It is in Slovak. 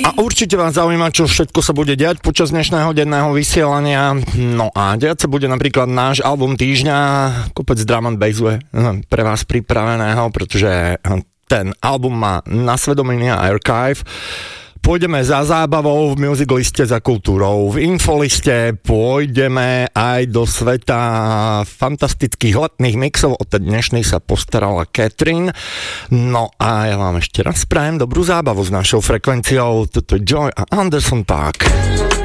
A určite vás zaujíma, čo všetko sa bude diať počas dnešného denného vysielania. No a diať sa bude napríklad náš album týždňa, kopec drum and bassu pre vás pripraveného, pretože ten album má na svedomí Archive. Pôjdeme za zábavou v music liste, za kultúrou, v infoliste, pôjdeme aj do sveta fantastických letných mixov. O ten dnešný sa postarala Catherine. No a ja vám ešte raz prajem dobrú zábavu s našou frekvenciou. Toto je Joy a Anderson Paak.